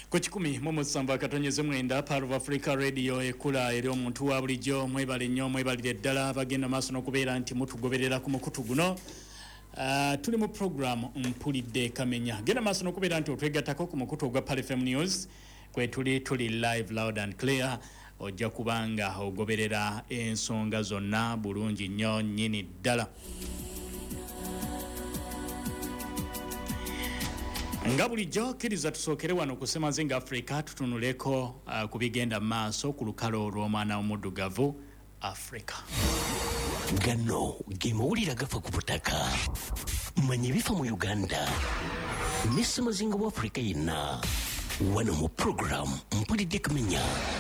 Kuchikumi momo samba katonyeze mwenda part of Africa Radio ekula eri omuntu wa bulijjo mwebale nnyo mwebalire ddala bagenda maaso n'okubeera nti mutugoberera ku mukutu guno. Tuli mu program mpulidde kamenya genda maaso n'okubeera nti otwegattako ku mukutu ogwa Pal FM News kwe tuli live loud and clear ojja kubanga ogoberera ensonga zonna bulungi nnyo nnyini ddala. Nga bulijjo kkiriza tusookere wano ku Semazinga Africa tutunuleko ku bigenda maaso ku lukalo olw'omwana omuddugavu Africa. Gano ge mawulire agafa ku butaka manya ebifa mu Uganda ne Semazinga wa Africa yenna wano mu program mpulidde kamenya.